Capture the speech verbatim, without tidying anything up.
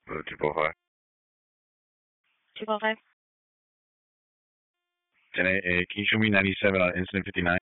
Uh, two four five. two four five. ten eight, uh, can you show me ninety-seven on incident fifty-nine?